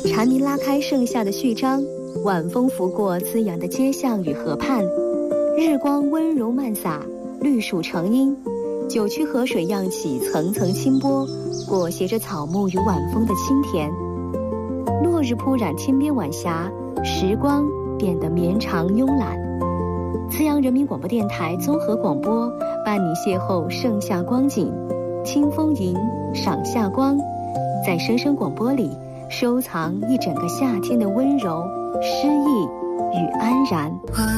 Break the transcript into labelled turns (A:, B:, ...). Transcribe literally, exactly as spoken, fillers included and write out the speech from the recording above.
A: 蝉鸣拉开盛夏的序章，晚风拂过滋养的街巷与河畔，日光温柔漫洒，绿树成荫，九曲河水漾起层层清波，裹挟着草木与晚风的清甜。落日铺染天边晚霞，时光变得绵长慵懒。资阳人民广播电台综合广播，伴你邂逅盛夏光景，清风吟，赏夏光，在声声广播里收藏一整个夏天的温柔、诗意与安然。